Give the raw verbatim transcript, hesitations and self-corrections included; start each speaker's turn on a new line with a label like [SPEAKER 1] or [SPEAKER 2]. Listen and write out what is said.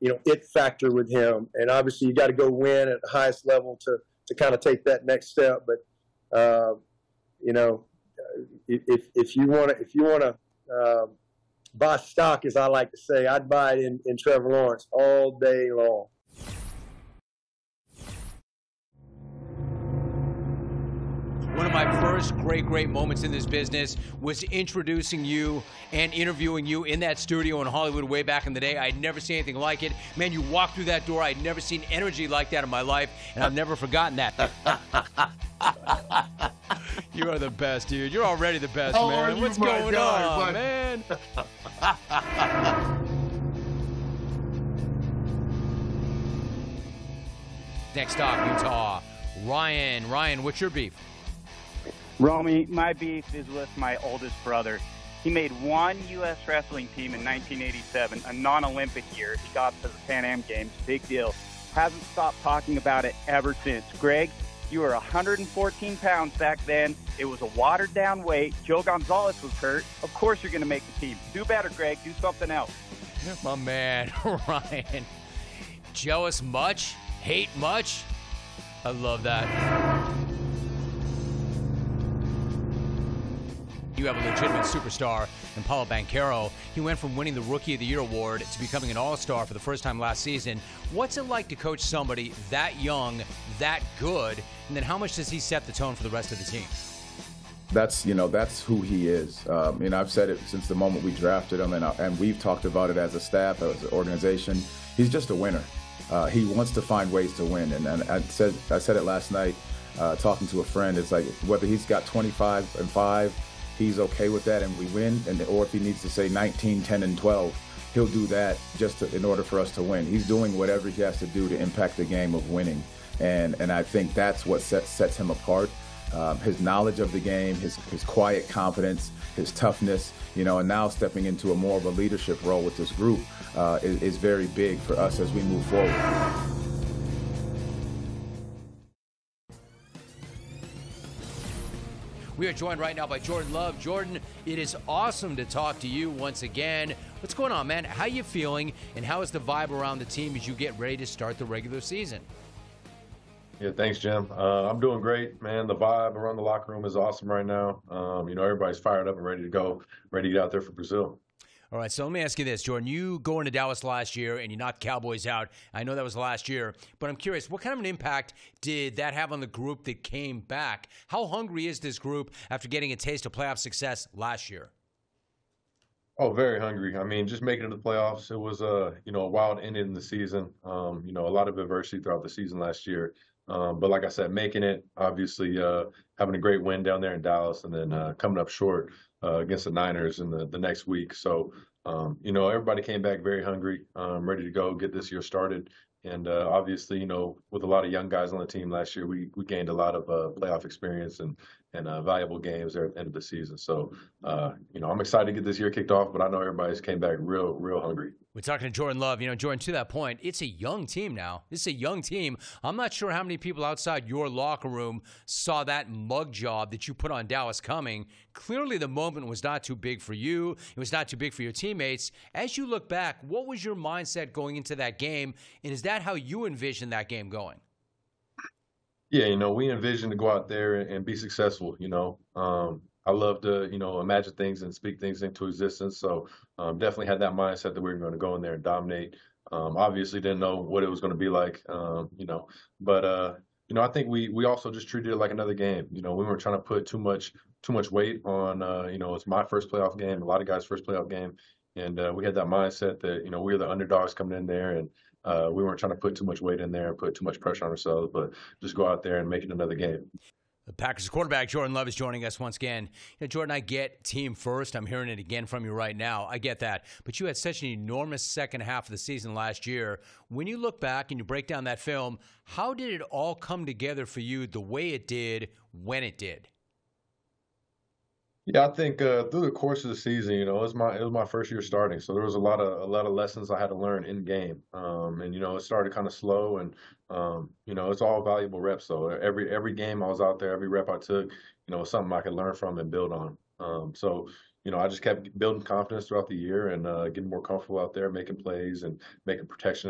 [SPEAKER 1] you know, it factor with him. And obviously you got to go win at the highest level to, to kind of take that next step. But, uh, you know, if, if you want to, if you want to uh, buy stock, as I like to say, I'd buy it in, in Trevor Lawrence all day long.
[SPEAKER 2] One of my first great, great moments in this business was introducing you and interviewing you in that studio in Hollywood way back in the day. I'd never seen anything like it. Man, you walked through that door. I'd never seen energy like that in my life, and I've never forgotten that. You are the best, dude. You're already the best,
[SPEAKER 3] How
[SPEAKER 2] man.
[SPEAKER 3] are you,
[SPEAKER 2] What's
[SPEAKER 3] my
[SPEAKER 2] going
[SPEAKER 3] guy,
[SPEAKER 2] on,
[SPEAKER 3] bud?
[SPEAKER 2] man? Next up, Utah. Ryan. Ryan, what's your beef?
[SPEAKER 4] Romy, my beef is with my oldest brother. He made one U S wrestling team in nineteen eighty-seven, a non-Olympic year. He got to the Pan Am Games, big deal. Hasn't stopped talking about it ever since. Greg, you were one hundred fourteen pounds back then. It was a watered-down weight. Joe Gonzalez was hurt. Of course you're going to make the team. Do better, Greg. Do something else.
[SPEAKER 2] My man, Ryan. Jealous much? Hate much? I love that. You have a legitimate superstar in Paulo Banchero. He went from winning the Rookie of the Year award to becoming an all-star for the first time last season. What's it like to coach somebody that young, that good, and then how much does he set the tone for the rest of the team?
[SPEAKER 5] That's, you know, that's who he is. Um, and I've said it since the moment we drafted him, and, and we've talked about it as a staff, as an organization. He's just a winner. Uh, he wants to find ways to win. And, and I said I said it last night, uh, talking to a friend. It's like whether he's got twenty-five and five, he's okay with that and we win, and or if he needs to say nineteen, ten, and twelve, he'll do that just to, in order for us to win. He's doing whatever he has to do to impact the game of winning, and and I think that's what sets sets him apart. Um, his knowledge of the game, his his quiet confidence, his toughness, you know, and now stepping into a more of a leadership role with this group uh, is, is very big for us as we move forward.
[SPEAKER 2] We are joined right now by Jordan Love. Jordan, it is awesome to talk to you once again. What's going on, man? How you feeling, and how is the vibe around the team as you get ready to start the regular season?
[SPEAKER 6] Yeah, thanks, Jim. Uh, I'm doing great, man. The vibe around the locker room is awesome right now. Um, you know, everybody's fired up and ready to go, ready to get out there for Brazil.
[SPEAKER 2] All right, so let me ask you this, Jordan. You go into Dallas last year and you knocked Cowboys out. I know that was last year, but I'm curious, what kind of an impact did that have on the group that came back? How hungry is this group after getting a taste of playoff success last year?
[SPEAKER 6] Oh, very hungry. I mean, just making it to the playoffs, it was a, you know, a wild ending in the season. Um, you know, a lot of adversity throughout the season last year. Um, but like I said, making it, obviously uh, having a great win down there in Dallas, and then uh, coming up short uh, against the Niners in the, the next week. So, um, you know, everybody came back very hungry, um, ready to go, get this year started. And uh, obviously, you know, with a lot of young guys on the team last year, we we gained a lot of uh, playoff experience and and uh, valuable games there at the end of the season. So, uh, you know, I'm excited to get this year kicked off, but I know everybody's came back real, real hungry.
[SPEAKER 2] We're talking to Jordan Love. You know, Jordan, to that point, it's a young team now. It's a young team. I'm not sure how many people outside your locker room saw that mug job that you put on Dallas coming. Clearly, the moment was not too big for you. It was not too big for your teammates. As you look back, what was your mindset going into that game, and is that how you envision that game going?
[SPEAKER 6] Yeah, you know, we envision to go out there and be successful, you know. Um, I love to, you know, imagine things and speak things into existence. So um, definitely had that mindset that we were going to go in there and dominate. Um, obviously didn't know what it was going to be like, um, you know, but, uh, you know, I think we we also just treated it like another game. You know, we weren't trying to put too much too much weight on, uh, you know, it's my first playoff game, a lot of guys' first playoff game. And uh, we had that mindset that, you know, we were the underdogs coming in there, and uh, we weren't trying to put too much weight in there and put too much pressure on ourselves, but just go out there and make it another game.
[SPEAKER 2] The Packers quarterback, Jordan Love, is joining us once again. You know, Jordan, I get team first. I'm hearing it again from you right now. I get that. But you had such an enormous second half of the season last year. When you look back and you break down that film, how did it all come together for you the way it did when it did?
[SPEAKER 6] Yeah, I think uh, through the course of the season, you know, it was my it was my first year starting, so there was a lot of a lot of lessons I had to learn in game, um, and you know, it started kind of slow, and um, you know, it's all valuable reps. So every every game I was out there, every rep I took, you know, was something I could learn from and build on. Um, so you know, I just kept building confidence throughout the year and uh, getting more comfortable out there, making plays and making protection